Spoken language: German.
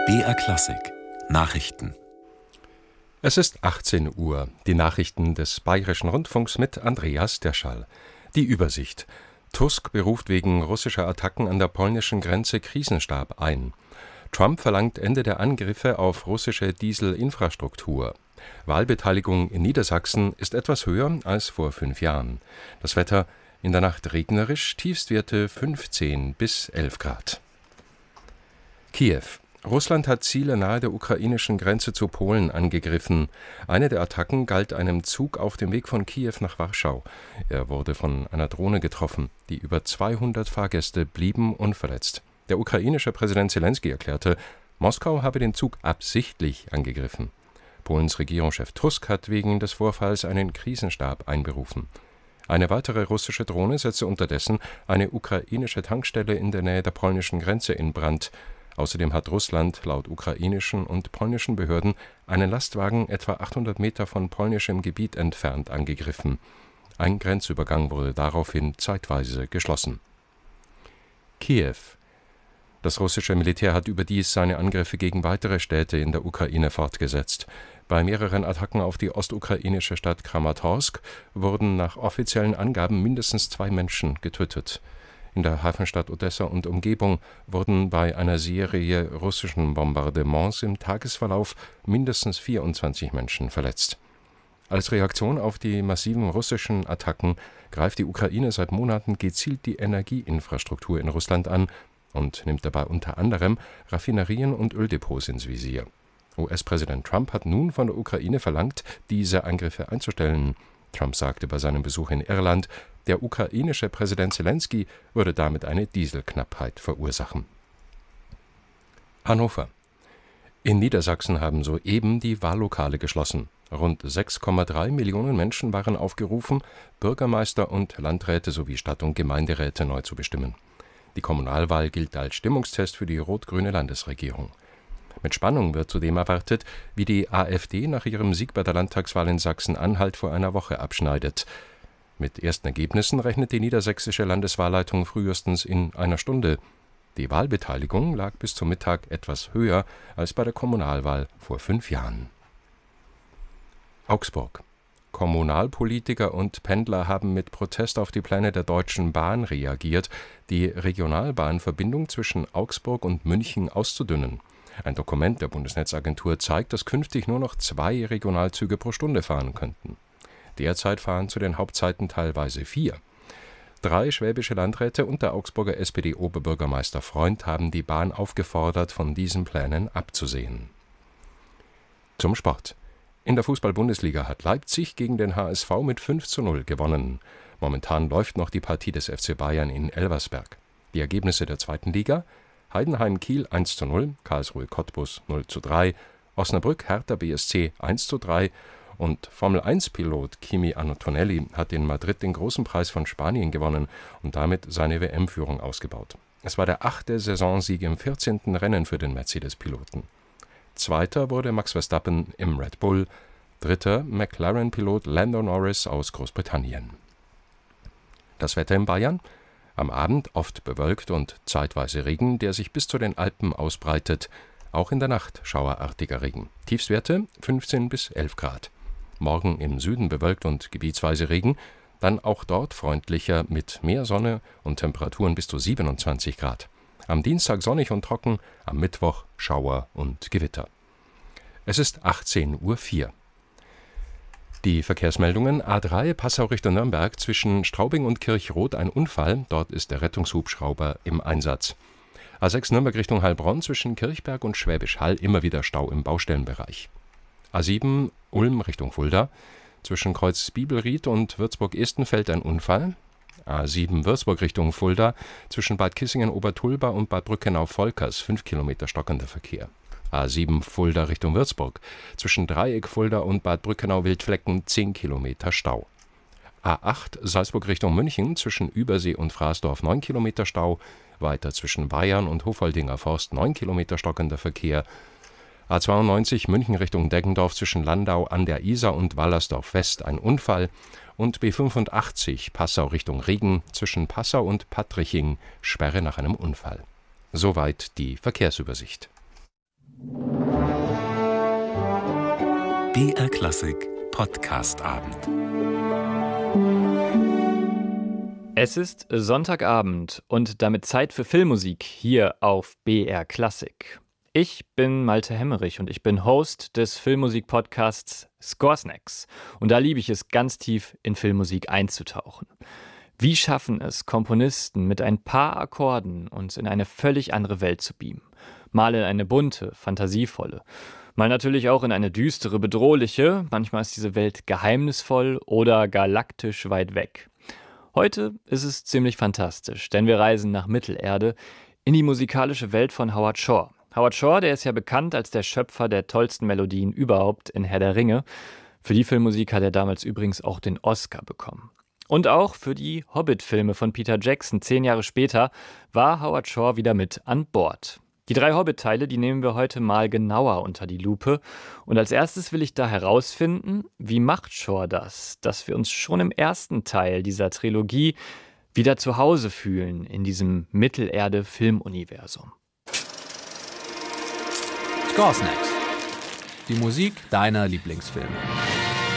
BR Klassik Nachrichten. Es ist 18 Uhr. Die Nachrichten des Bayerischen Rundfunks mit Andreas Derschall. Die Übersicht. Tusk beruft wegen russischer Attacken an der polnischen Grenze Krisenstab ein. Trump verlangt Ende der Angriffe auf russische Dieselinfrastruktur. Wahlbeteiligung in Niedersachsen ist etwas höher als vor 5 Jahren. Das Wetter: in der Nacht regnerisch, Tiefstwerte 15 bis 11 Grad. Kiew. Russland hat Ziele nahe der ukrainischen Grenze zu Polen angegriffen. Eine der Attacken galt einem Zug auf dem Weg von Kiew nach Warschau. Er wurde von einer Drohne getroffen. Die über 200 Fahrgäste blieben unverletzt. Der ukrainische Präsident Selenskyj erklärte, Moskau habe den Zug absichtlich angegriffen. Polens Regierungschef Tusk hat wegen des Vorfalls einen Krisenstab einberufen. Eine weitere russische Drohne setzte unterdessen eine ukrainische Tankstelle in der Nähe der polnischen Grenze in Brand. Außerdem hat Russland laut ukrainischen und polnischen Behörden einen Lastwagen etwa 800 Meter von polnischem Gebiet entfernt angegriffen. Ein Grenzübergang wurde daraufhin zeitweise geschlossen. Kiew. Das russische Militär hat überdies seine Angriffe gegen weitere Städte in der Ukraine fortgesetzt. Bei mehreren Attacken auf die ostukrainische Stadt Kramatorsk wurden nach offiziellen Angaben mindestens 2 Menschen getötet. In der Hafenstadt Odessa und Umgebung wurden bei einer Serie russischen Bombardements im Tagesverlauf mindestens 24 Menschen verletzt. Als Reaktion auf die massiven russischen Attacken greift die Ukraine seit Monaten gezielt die Energieinfrastruktur in Russland an und nimmt dabei unter anderem Raffinerien und Öldepots ins Visier. US-Präsident Trump hat nun von der Ukraine verlangt, diese Angriffe einzustellen. Trump sagte bei seinem Besuch in Irland, der ukrainische Präsident Selenskyj würde damit eine Dieselknappheit verursachen. Hannover. In Niedersachsen haben soeben die Wahllokale geschlossen. Rund 6,3 Millionen Menschen waren aufgerufen, Bürgermeister und Landräte sowie Stadt- und Gemeinderäte neu zu bestimmen. Die Kommunalwahl gilt als Stimmungstest für die rot-grüne Landesregierung. Mit Spannung wird zudem erwartet, wie die AfD nach ihrem Sieg bei der Landtagswahl in Sachsen-Anhalt vor einer Woche abschneidet. Mit ersten Ergebnissen rechnet die niedersächsische Landeswahlleitung frühestens in einer Stunde. Die Wahlbeteiligung lag bis zum Mittag etwas höher als bei der Kommunalwahl vor 5 Jahren. Augsburg. Kommunalpolitiker und Pendler haben mit Protest auf die Pläne der Deutschen Bahn reagiert, die Regionalbahnverbindung zwischen Augsburg und München auszudünnen. Ein Dokument der Bundesnetzagentur zeigt, dass künftig nur noch 2 Regionalzüge pro Stunde fahren könnten. Derzeit fahren zu den Hauptzeiten teilweise 4. 3 schwäbische Landräte und der Augsburger SPD-Oberbürgermeister Freund haben die Bahn aufgefordert, von diesen Plänen abzusehen. Zum Sport. In der Fußball-Bundesliga hat Leipzig gegen den HSV mit 5:0 gewonnen. Momentan läuft noch die Partie des FC Bayern in Elversberg. Die Ergebnisse der 2. Liga: Heidenheim Kiel 1:0, Karlsruhe Cottbus 0:3, Osnabrück Hertha BSC 1:3 und Formel-1-Pilot Kimi Antonelli hat in Madrid den großen Preis von Spanien gewonnen und damit seine WM-Führung ausgebaut. Es war der 8. Saisonsieg im 14. Rennen für den Mercedes-Piloten. Zweiter wurde Max Verstappen im Red Bull, dritter McLaren-Pilot Lando Norris aus Großbritannien. Das Wetter in Bayern: Am Abend oft bewölkt und zeitweise Regen, der sich bis zu den Alpen ausbreitet. Auch in der Nacht schauerartiger Regen. Tiefstwerte 15 bis 11 Grad. Morgen im Süden bewölkt und gebietsweise Regen, dann auch dort freundlicher mit mehr Sonne und Temperaturen bis zu 27 Grad. Am Dienstag sonnig und trocken, am Mittwoch Schauer und Gewitter. Es ist 18:04 Uhr. Die Verkehrsmeldungen: A3 Passau Richtung Nürnberg zwischen Straubing und Kirchroth ein Unfall, dort ist der Rettungshubschrauber im Einsatz. A6 Nürnberg Richtung Heilbronn zwischen Kirchberg und Schwäbisch Hall immer wieder Stau im Baustellenbereich. A7 Ulm Richtung Fulda zwischen Kreuz Bibelried und Würzburg-Estenfeld ein Unfall. A7 Würzburg Richtung Fulda zwischen Bad Kissingen-Obertulba und Bad Brückenau-Volkers 5 Kilometer stockender Verkehr. A7 Fulda Richtung Würzburg zwischen Dreieck Fulda und Bad Brückenau-Wildflecken 10 Kilometer Stau. A8 Salzburg Richtung München zwischen Übersee und Fraßdorf 9 Kilometer Stau, weiter zwischen Bayern und Hofholdinger Forst 9 Kilometer stockender Verkehr. A92 München Richtung Deggendorf zwischen Landau an der Isar und Wallersdorf West ein Unfall und B85 Passau Richtung Regen zwischen Passau und Pattriching Sperre nach einem Unfall. Soweit die Verkehrsübersicht. BR Klassik Podcastabend. Es ist Sonntagabend und damit Zeit für Filmmusik hier auf BR Klassik. Ich bin Malte Hemmerich und ich bin Host des Filmmusik-Podcasts Scoresnacks. Und da liebe ich es, ganz tief in Filmmusik einzutauchen. Wie schaffen es Komponisten, mit ein paar Akkorden uns in eine völlig andere Welt zu beamen? Mal in eine bunte, fantasievolle, mal natürlich auch in eine düstere, bedrohliche, manchmal ist diese Welt geheimnisvoll oder galaktisch weit weg. Heute ist es ziemlich fantastisch, denn wir reisen nach Mittelerde in die musikalische Welt von Howard Shore. Howard Shore, der ist ja bekannt als der Schöpfer der tollsten Melodien überhaupt in Herr der Ringe. Für die Filmmusik hat er damals übrigens auch den Oscar bekommen. Und auch für die Hobbit-Filme von Peter Jackson 10 Jahre später war Howard Shore wieder mit an Bord. Die 3 Hobbit-Teile, die nehmen wir heute mal genauer unter die Lupe. Und als erstes will ich da herausfinden, wie macht Shore das, dass wir uns schon im ersten Teil dieser Trilogie wieder zu Hause fühlen in diesem Mittelerde-Filmuniversum. Scoresnacks. Die Musik deiner Lieblingsfilme.